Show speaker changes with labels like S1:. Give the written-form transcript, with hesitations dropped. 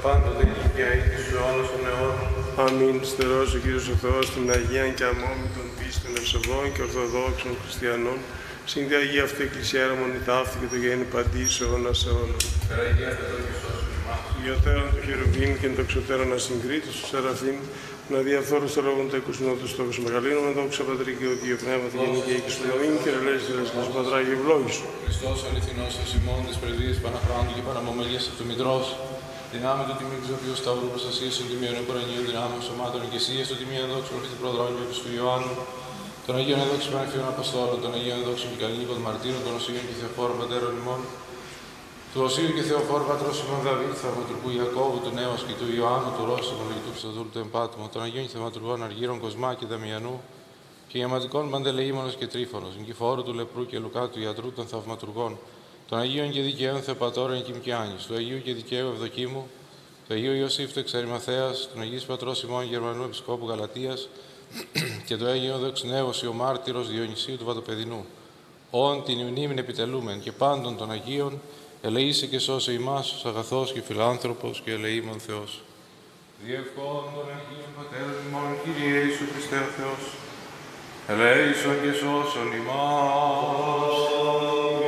S1: πάντοτε και αίτης του αιώνας των αιώνων.
S2: Αμήν. Στερός ο Κύριος ο Θεός, την Αγίαν και αμόμη των πίστων ευσεβών και ορθοδόξων χριστιανών, συν τη Αγία αυτή Εκκλησία η ταύτη και το γέννη παντής αιώνας αιώνων.
S1: Περαγία Θεό και σώσον ημάς.
S2: Ιωτέρων του χερουβίμ και το εξωτέρων ασυγκρίτης του Σεραφείμ, να διαφθόρουν στο λόγο του εκουσινότου στόχους μεγαλύνων, με δόξα Πατρί και Οδείο Πνεύμα, τη γενική και στο Ιωήν και ρελέζει τη Ρεσλής Πατρά και ευλόγησου.
S1: Χριστός αληθινός εις ημών της πρεσβείας Παναχράντου και Παναμομελίας αυτομητρός. Δυνάμει του τιμή του Ζωφίου Σταυρού προστασίας των τιμίων εμπορανίων δυνάμεων σωμάτων και εσίας, το τιμίο ενδόξου Χριστού Προδρόμιου του Ιωάννου, των Αγίων Ενδόξου Πανεφίων Αποστόλων, των Αγίων Ενδόξου Μικαλίνικων Μαρτύρων, των Οσίων και Θεοφόρων Πατέρων ημών, του Οσίου και Θεοφόρου Πατρός ημών Δαβίδ, Θαυματουργού Ιακώβου, του Νέος και του Ιωάννου, του Ρώσου, του Μολογητού Πιστοδούλου, του Εμπάτμου, των Αγίων Θαυματουργών Αργύρων Κοσμά και Δαμιανού, και γεματικών Παντελεήμονος και Τρίφωνος, Νικηφόρου του Λεπρού και Λουκά του Ιατρού των Θαυματουργών, των Αγίων και Δικαίων Θεοπατώρων Κιμκιάνης, του Αγίου και Δικαίου Ευδοκίμου, του Αγίου Ιωσήφ του Εξαρημαθέας, του Αγίου Πατρός ημών Γερμανού Επισκόπου Γαλατίας και του Αγίου Δοξνέους ο Μάρτυρος Διονυσίου του Βατοπεδινού. Όν την μνήμην επιτελούμεν και πάντων των Αγίων, ελεήσε και σώσε ημάς, ως αγαθός και φιλάνθρωπος και ελεήμων Θεός. Διευχών των Αγίων Πατέρων ημών, Κύριε Ιησού Χριστέ ο Θεός, ελέησον και σώσον ημάς.